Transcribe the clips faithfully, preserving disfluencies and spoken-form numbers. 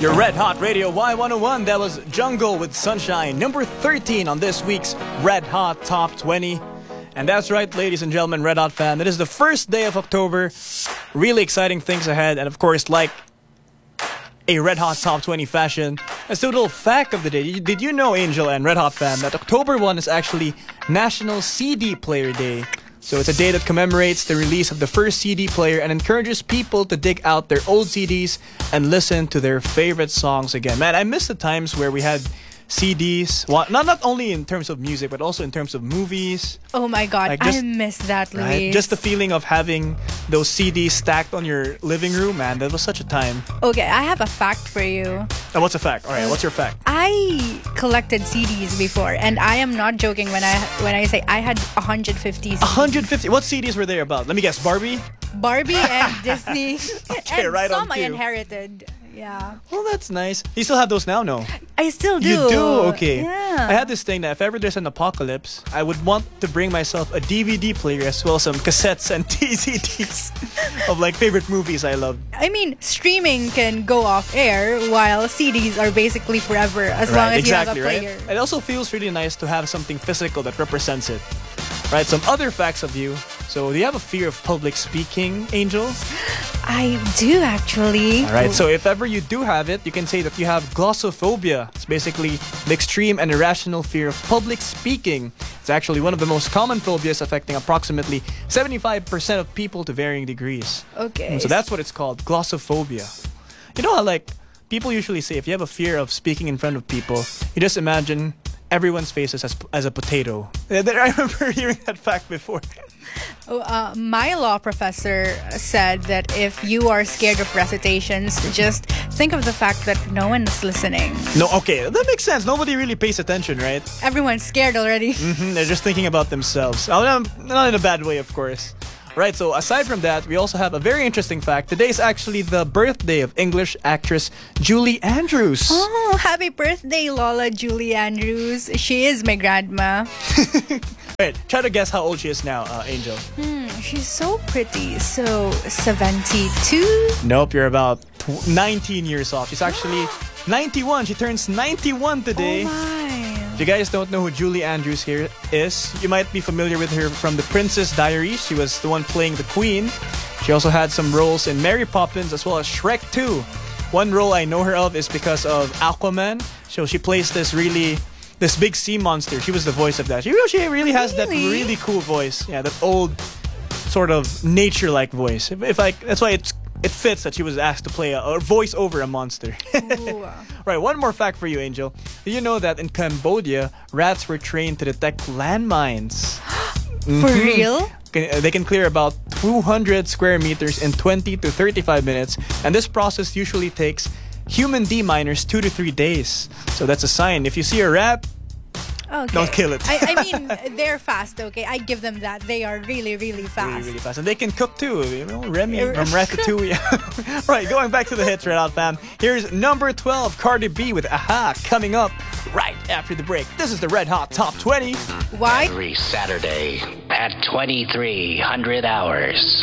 Your Red Hot Radio Y one oh one. That was Jungle with Sunshine, number thirteen on this week's Red Hot Top twenty. And that's right, ladies and gentlemen, Red Hot fan. It is the first day of October. Really exciting things ahead. And of course, like a Red Hot Top twenty fashion, a little fact of the day. Did you know, Angel and Red Hot fan, that October first is actually National C D Player Day? So it's a day that commemorates the release of the first C D player and encourages people to dig out their old C Ds and listen to their favorite songs again. Man, I miss the times where we had C Ds, well, not not only in terms of music, but also in terms of movies. Oh my God, Like just- I miss that, Luis. Right? Just the feeling of having those C Ds stacked on your living room, man, that was such a time. Okay, I have a fact for you. Oh, what's a fact? All right, what's your fact? I collected C Ds before, and I am not joking when I when I say I had one hundred fifty C Ds. one hundred fifty. What C Ds were there about? Let me guess. Barbie? Barbie and Disney. Okay, and right on some I cue. inherited. Yeah. Well, that's nice. You still have those now, no? I still do. You do? Okay. Yeah. I had this thing that if ever there's an apocalypse, I would want to bring myself a D V D player as well as some cassettes and C Ds of like favorite movies I love. I mean, streaming can go off air while C Ds are basically forever as long as exactly, you have a player. right? It also feels really nice to have something physical that represents it. Right, some other facts of you. So, do you have a fear of public speaking, Angel? I do actually. All right, so if ever you do have it, you can say that you have glossophobia. It's basically the extreme and irrational fear of public speaking. It's actually one of the most common phobias affecting approximately seventy-five percent of people to varying degrees. Okay. So that's what it's called, glossophobia. You know how, like, people usually say if you have a fear of speaking in front of people, you just imagine everyone's faces as, as a potato. I remember hearing that fact before. Oh, uh, my law professor said that if you are scared of recitations, just think of the fact that no one is listening. No, okay, that makes sense. Nobody really pays attention, right? Everyone's scared already. Mm-hmm, they're just thinking about themselves. Oh, not in a bad way, of course. Right, so aside from that, we also have a very interesting fact. Today is actually the birthday of English actress Julie Andrews. Oh, happy birthday, Lola Julie Andrews. She is my grandma. Right, try to guess how old she is now, uh, Angel. Hmm, she's so pretty. So, seventy-two? Nope, you're about tw- nineteen years off. She's actually ninety-one. She turns ninety-one today. Oh my. If you guys don't know who Julie Andrews here is, you might be familiar with her from The Princess Diaries. She was the one playing the Queen. She also had some roles in Mary Poppins as well as Shrek two. One role I know her of is because of Aquaman. So she plays this really, this big sea monster. She was the voice of that. She, she really has that Really? really cool voice. Yeah, that old sort of nature-like voice. If, if I, that's why it's it fits that she was asked to play a, a voice over a monster. Ooh. Right, one more fact for you, Angel. Did you know that in Cambodia, rats were trained to detect landmines? For real? Can- uh, They can clear about two hundred square meters in twenty to thirty-five minutes, and this process usually takes human deminers two to three days. So that's a sign. If you see a rat, Okay. don't kill it. I, I mean, they're fast, okay? I give them that. They are really, really fast. Really, really fast. And they can cook too. You know, Remy from Ratatouille. Right, going back to the hits, Red Hot fam. Here's number twelve, Cardi B with Aha, coming up right after the break. This is the Red Hot Top twenty. Why? Every Saturday at twenty-three hundred hours.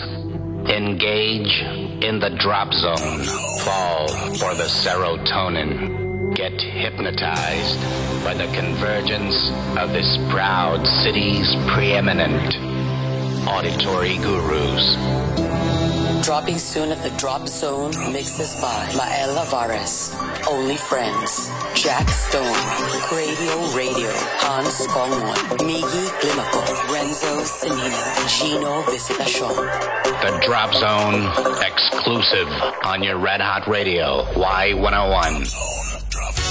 Engage in the drop zone. Fall for the serotonin. Get hypnotized by the convergence of this proud city's preeminent auditory gurus. Dropping soon at the Drop Zone, mixes by Mael Alvarez, Only Friends, Jack Stone, Radio Radio, Hans Kongwon, Miggy Glimaco, Renzo Sinino, Gino Visitacion. The Drop Zone exclusive on your Red Hot Radio, Y one oh one.